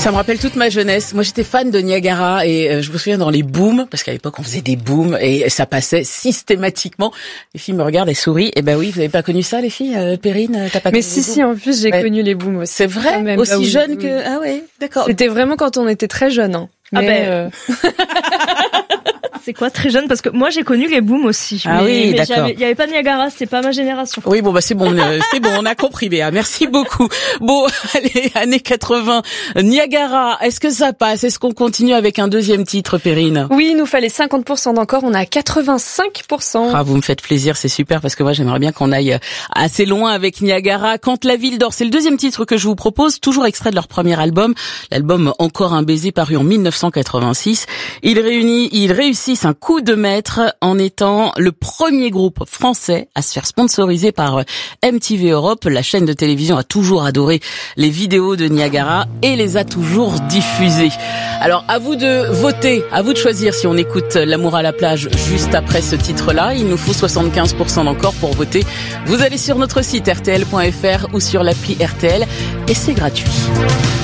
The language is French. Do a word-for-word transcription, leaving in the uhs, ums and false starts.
Ça me rappelle toute ma jeunesse. Moi, j'étais fan de Niagara et euh, je me souviens dans les booms, parce qu'à l'époque, on faisait des booms et ça passait systématiquement. Les filles me regardent et sourient. Et ben oui, vous n'avez pas connu ça, les filles, euh, Perrine, t'as pas Mais connu si, si, en plus, j'ai ouais. connu les booms aussi. C'est vrai, même, aussi bah, oui, jeune oui. que... Ah ouais, d'accord. C'était vraiment quand on était très jeunes. Hein. Mais ah ben... Euh... C'est quoi très jeune? Parce que moi j'ai connu les booms aussi. Ah mais, oui, mais d'accord. Il y avait pas Niagara, c'était pas ma génération. Oui, bon bah c'est bon, euh, c'est bon, on a compris, Béa. Merci beaucoup. Bon, allez, années quatre-vingts, Niagara. Est-ce que ça passe? Est-ce qu'on continue avec un deuxième titre, Perrine? Oui, il nous fallait cinquante pour cent d'encore. On a quatre-vingt-cinq pour cent. Ah, vous me faites plaisir, c'est super parce que moi j'aimerais bien qu'on aille assez loin avec Niagara. Quand la ville dort, c'est le deuxième titre que je vous propose, toujours extrait de leur premier album, l'album Encore un baiser paru en mille neuf cent quatre-vingt-six. Ils réunissent, ils réussissent un coup de maître en étant le premier groupe français à se faire sponsoriser par M T V Europe. La chaîne de télévision a toujours adoré les vidéos de Niagara et les a toujours diffusées. Alors à vous de voter, à vous de choisir si on écoute L'amour à la plage juste après ce titre-là. Il nous faut soixante-quinze pour cent d'encore pour voter. Vous allez sur notre site R T L point F R ou sur l'appli R T L et c'est gratuit.